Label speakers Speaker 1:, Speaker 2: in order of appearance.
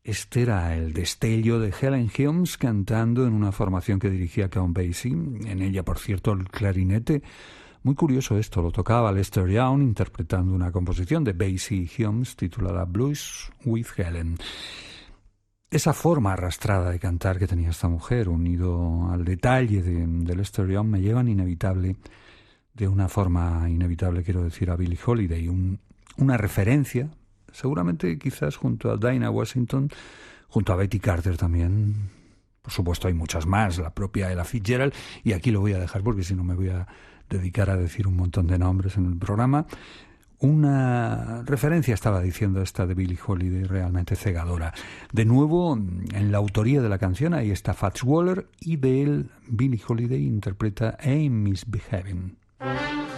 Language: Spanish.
Speaker 1: Este era el destello de Helen Humes cantando en una formación que dirigía Count Basie. En ella, por cierto, el clarinete. Muy curioso esto, lo tocaba Lester Young interpretando una composición de Basie y Humes titulada Blues with Helen. Esa forma arrastrada de cantar que tenía esta mujer, unido al detalle de Lester Young, me llevan de una forma inevitable, quiero decir, a Billie Holiday, una referencia, seguramente quizás junto a Dinah Washington, junto a Betty Carter también. Por supuesto hay muchas más, la propia Ella Fitzgerald, y aquí lo voy a dejar porque si no me voy a dedicar a decir un montón de nombres en el programa. Una referencia estaba diciendo esta de Billie Holiday realmente cegadora. De nuevo, en la autoría de la canción ahí está Fats Waller y de él Billie Holiday interpreta I'm Misbehaving.